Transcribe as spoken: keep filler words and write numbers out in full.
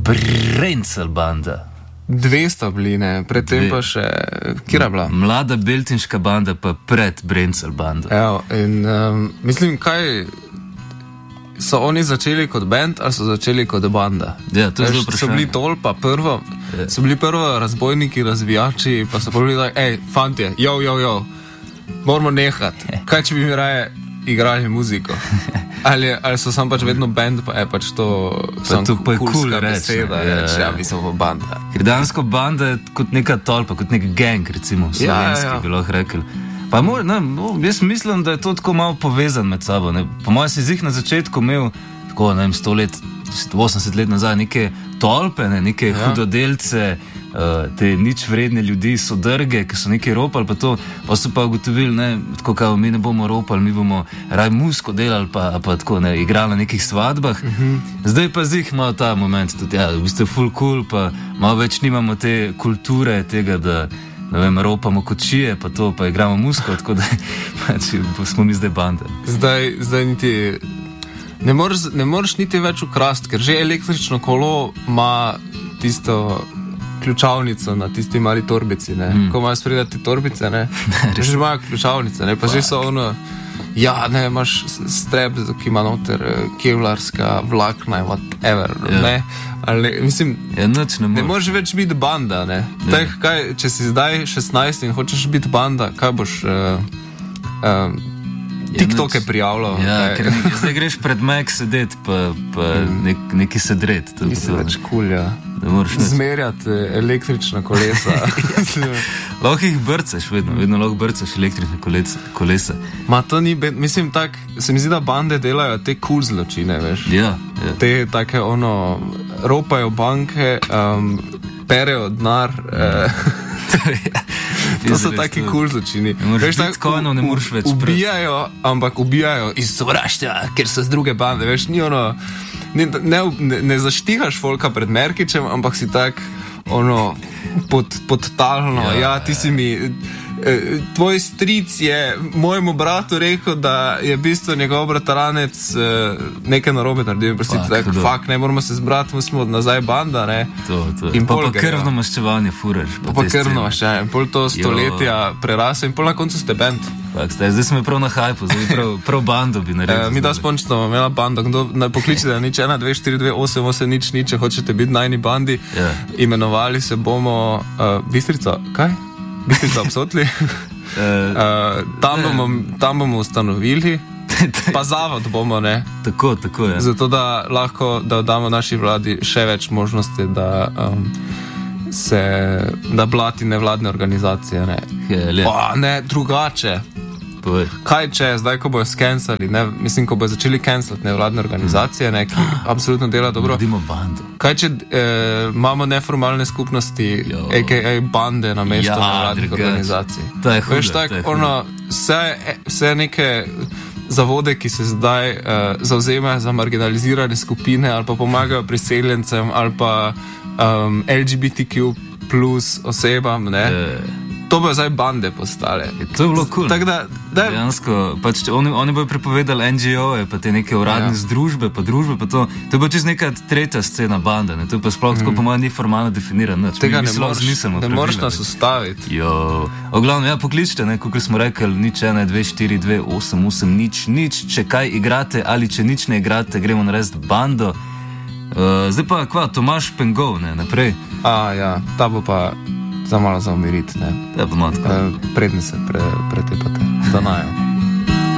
Brenzel banda. dvesto bili, ne, predtem pa še, kjera bila? Mlada beltinška banda pa pred Brenzel banda. Evo, in um, mislim, kaj so oni začeli kot band ali so začeli kot banda? Ja, to je zelo vprašanje. So bili tolpa prvo, ja. So bili prvo razbojniki, razvijači, pa so bili tak, ej, fantje, jo, jo, jo, moramo nehati. Kaj, če bi mi raje igrali muziko? Ali, ali so sam pač vedno band, pa je pač to to pa je kulska cool beseda, reči, ja, reči, ja. ja, mi smo banda. Ker dansko banda je kot neka tolpa, kot nek gang, recimo, slovenski, ja, ja, ja. Bi lahko rekli. Pa moj, ne, jaz mislim, da je to tako malo povezan med sabo. Ne. Po mojem si jih na začetku imel, tako, ne vem, sto let, osemdeset let nazaj, neke tolpe, ne, neke ja. Hudodelce, uh, te nič vredne ljudi, sodrge, ki so nekaj ropali, pa to, pa so pa ugotovili, ne, tako kao, mi ne bomo ropali, mi bomo raj musko delali, pa, pa tako, ne, igrali na nekih svadbah. Uh-huh. Zdaj pa zih malo ta moment, tudi, ja, v bistvu full cool, pa malo več nimamo te kulture, tega, da ne vem, ropamo kočije, pa to, pa igramo musko, tako da pač smo mi zdaj bande. Zdaj, zdaj niti ne moreš, ne moreš niti več ukrast, ker že električno kolo ima tisto ključavnico na tisti mali torbici, ne. Mm. Ko imajo spredati torbice, ne, že imajo ključavnice, ne, pa že so ono, ja, ne, imaš strep, ki ima noter kevlarska vlakna, whatever, yeah. Ne. Ali, mislim, ja, noč ne, ne moreš več biti banda, ne. Yeah. Tak, kaj, če si zdaj šestnajst in hočeš biti banda, kaj boš uh, uh, TikToke ja, prijavljal? Ja, ker ne, zdaj greš pred Mac sedeti, pa, pa mm. nek, neki sedret. Nisi več cool, ja. Zmerjati električna kolesa. Lahko jih brcaš, vedno, vedno lahko brcaš električne kolesa. kolesa. Ma to ni, mislim, tak, se mi zdi, da bande delajo te cool zločine, veš. Ja, ja. Te take, ono, ropajo banke, um, perejo denar, eh, to so taki cool zločini. Veš, tako eno ne moreš več. Ubijajo, ampak ubijajo iz sovraštva, ker so z druge bande, veš, ni ono, ne, ne, ne, ne zaštihaš folka pred Merkičem, ampak si tak, ono, pod, podtalno, ja, ja, ti si mi, eh, tvoj stric je mojemu bratu rekel, da je v bistvu njegov brataranec eh, nekaj narobe naredil, pa si tak, fak, ne moramo se zbrati, smo nazaj banda, ne. To, to. In pa pol pa krvno maščevanje furaš. Pa, pa krvno maščevanje, in pol to stoletja prerase in pol na koncu ste band. Fak, zdaj, zdaj smo prav na hajpu, zdaj prav, prav bando bi naredili. E, mi da spončno imela bando, kdo naj pokliči, da nič ena, dve, štiri, dve, osem, osem, nič, nič, če hočete biti najni bandi. Ja. Imenovali se bomo uh, Bistrica, kaj? Bistrica Obsotli. uh, tam, bomo, tam bomo ustanovili, pa zavod bomo, ne? Tako, tako je. Zato, da lahko, da damo naši vladi še več možnosti, da um, se, da blati nevladne organizacije, ne? Je, o, ne, drugače. Povej. Kaj če zdaj, ko bojo skenslali, ne, mislim, ko bojo začeli kenslati nevladne organizacije, ne, ki absolutno dela dobro. Naredimo bando. Kaj če eh, imamo neformalne skupnosti, jo. A K A bande na mesto ja, nevladnih drugač. Organizacij? To je hudo. Veš, tak, ono, vse, vse neke zavode, ki se zdaj uh, zauzemajo za marginalizirane skupine ali pa pomagajo priseljencem ali pa um, L G B T Q plus osebam, ne. Je. To bojo zdaj bande postale. Je, to je bilo kul. Cool. Da, da... Dejansko, pač, oni, oni bojo prepovedali N G O-je, pa te neke uradne ja. združbe, pa družbe, pa to. To je pa čez neka tretja scena banda, ne? To je pa sploh mm. tako po mojem ni formalno definirano. Tega ne moreš, ne moreš nas ustaviti. Jo. O glavno, ja, pokličite, ne, kako smo rekli, nič ena, dve, štiri, dve, osem, osem, nič, nič, če kaj igrate ali če nič ne igrate, gremo narediti bando. Uh, zdaj pa, kva, Tomaž Pengov, ne, naprej. A, ja, ta bo pa za malo za umiriti, ne. Ja, pa malo tako. Uh, predne se pre, pretepate, da najo.